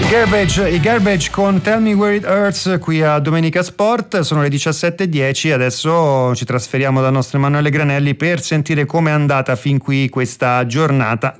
I Garbage con Tell Me Where It Hurts qui a Domenica Sport. Sono le 17:10. Adesso ci trasferiamo dal nostro Emanuele Granelli per sentire come è andata fin qui questa giornata